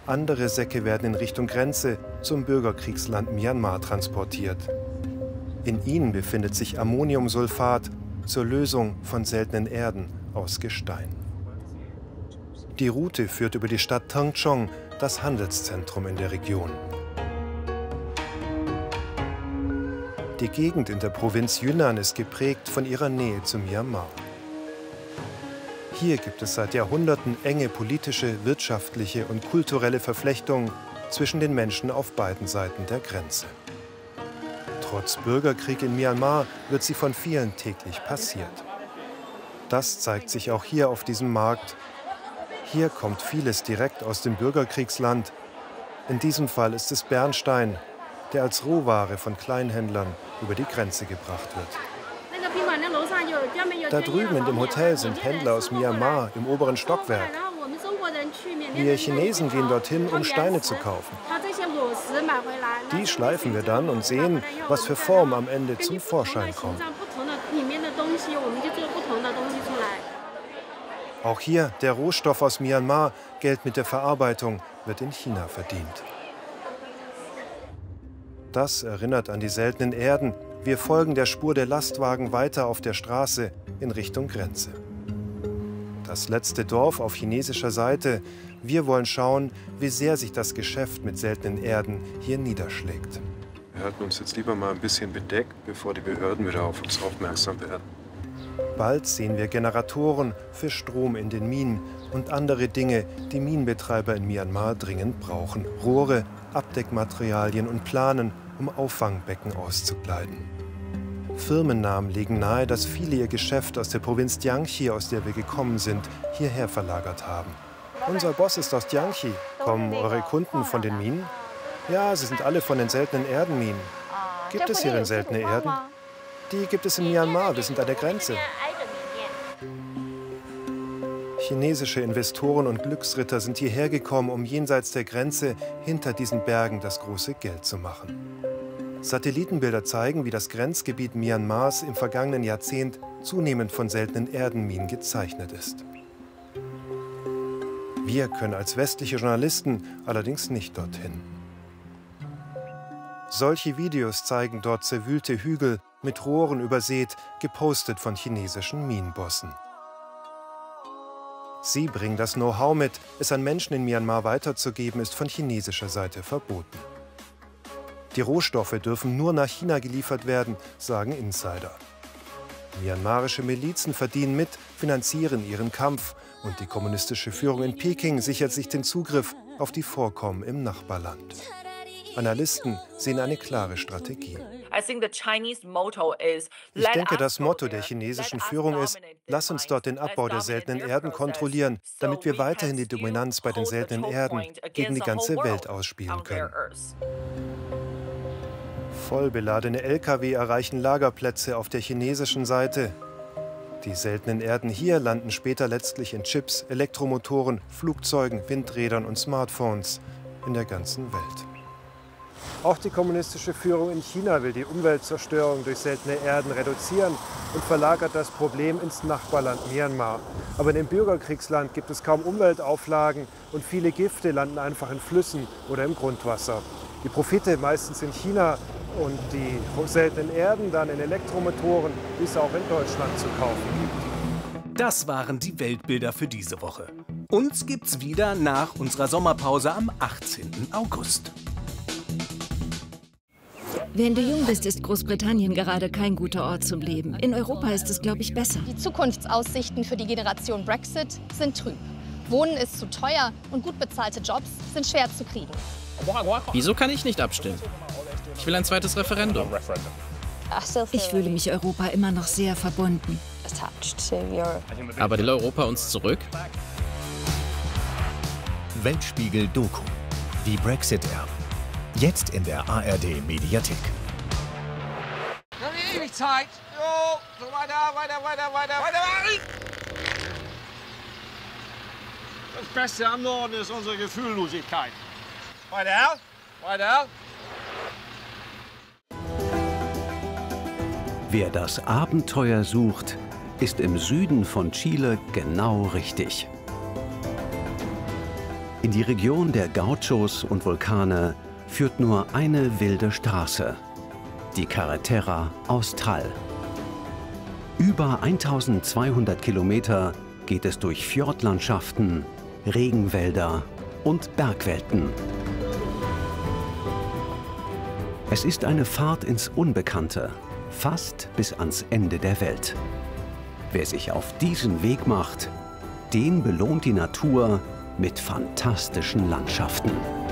Andere Säcke werden in Richtung Grenze zum Bürgerkriegsland Myanmar transportiert. In ihnen befindet sich Ammoniumsulfat zur Lösung von seltenen Erden aus Gestein. Die Route führt über die Stadt Tung Chung, das Handelszentrum in der Region. Die Gegend in der Provinz Yunnan ist geprägt von ihrer Nähe zu Myanmar. Hier gibt es seit Jahrhunderten enge politische, wirtschaftliche und kulturelle Verflechtungen zwischen den Menschen auf beiden Seiten der Grenze. Trotz Bürgerkrieg in Myanmar wird sie von vielen täglich passiert. Das zeigt sich auch hier auf diesem Markt. Hier kommt vieles direkt aus dem Bürgerkriegsland. In diesem Fall ist es Bernstein, der als Rohware von Kleinhändlern über die Grenze gebracht wird. Da drüben in dem Hotel sind Händler aus Myanmar im oberen Stockwerk. Wir Chinesen gehen dorthin, um Steine zu kaufen. Die schleifen wir dann und sehen, was für Form am Ende zum Vorschein kommt. Auch hier der Rohstoff aus Myanmar, Geld mit der Verarbeitung, wird in China verdient. Das erinnert an die seltenen Erden. Wir folgen der Spur der Lastwagen weiter auf der Straße in Richtung Grenze. Das letzte Dorf auf chinesischer Seite. Wir wollen schauen, wie sehr sich das Geschäft mit seltenen Erden hier niederschlägt. Wir halten uns jetzt lieber mal ein bisschen bedeckt, bevor die Behörden wieder auf uns aufmerksam werden. Bald sehen wir Generatoren für Strom in den Minen und andere Dinge, die Minenbetreiber in Myanmar dringend brauchen. Rohre, Abdeckmaterialien und Planen, um Auffangbecken auszukleiden. Firmennamen legen nahe, dass viele ihr Geschäft aus der Provinz Jiangxi, aus der wir gekommen sind, hierher verlagert haben. Unser Boss ist aus Jiangxi. Kommen eure Kunden von den Minen? Ja, sie sind alle von den seltenen Erdenminen. Gibt es hierin seltene Erden? Die gibt es in Myanmar, wir sind an der Grenze. Chinesische Investoren und Glücksritter sind hierher gekommen, um jenseits der Grenze hinter diesen Bergen das große Geld zu machen. Satellitenbilder zeigen, wie das Grenzgebiet Myanmars im vergangenen Jahrzehnt zunehmend von seltenen Erdenminen gezeichnet ist. Wir können als westliche Journalisten allerdings nicht dorthin. Solche Videos zeigen dort zerwühlte Hügel mit Rohren übersät, gepostet von chinesischen Minenbossen. Sie bringen das Know-how mit, es an Menschen in Myanmar weiterzugeben, ist von chinesischer Seite verboten. Die Rohstoffe dürfen nur nach China geliefert werden, sagen Insider. Myanmarische Milizen verdienen mit, finanzieren ihren Kampf und die kommunistische Führung in Peking sichert sich den Zugriff auf die Vorkommen im Nachbarland. Analysten sehen eine klare Strategie. Ich denke, das Motto der chinesischen Führung ist, lass uns dort den Abbau der seltenen Erden kontrollieren, damit wir weiterhin die Dominanz bei den seltenen Erden gegen die ganze Welt ausspielen können. Vollbeladene Lkw erreichen Lagerplätze auf der chinesischen Seite. Die seltenen Erden hier landen später letztlich in Chips, Elektromotoren, Flugzeugen, Windrädern und Smartphones in der ganzen Welt. Auch die kommunistische Führung in China will die Umweltzerstörung durch seltene Erden reduzieren und verlagert das Problem ins Nachbarland Myanmar. Aber in dem Bürgerkriegsland gibt es kaum Umweltauflagen und viele Gifte landen einfach in Flüssen oder im Grundwasser. Die Profite meistens in China und die seltenen Erden dann in Elektromotoren, die es auch in Deutschland zu kaufen gibt. Das waren die Weltbilder für diese Woche. Uns gibt's wieder nach unserer Sommerpause am 18. August. Wenn du jung bist, ist Großbritannien gerade kein guter Ort zum Leben. In Europa ist es, glaube ich, besser. Die Zukunftsaussichten für die Generation Brexit sind trüb. Wohnen ist zu teuer und gut bezahlte Jobs sind schwer zu kriegen. Wieso kann ich nicht abstimmen? Ich will ein zweites Referendum. Ich fühle mich Europa immer noch sehr verbunden. Aber will Europa uns zurück? Weltspiegel Doku. Die Brexit-Erben. Jetzt in der ARD-Mediathek. Ewig Zeit. Jo, so weiter. Das Beste am Norden ist unsere Gefühllosigkeit. Weiter. Wer das Abenteuer sucht, ist im Süden von Chile genau richtig. In die Region der Gauchos und Vulkane führt nur eine wilde Straße, die Carretera Austral. Über 1200 Kilometer geht es durch Fjordlandschaften, Regenwälder und Bergwelten. Es ist eine Fahrt ins Unbekannte, fast bis ans Ende der Welt. Wer sich auf diesen Weg macht, den belohnt die Natur mit fantastischen Landschaften.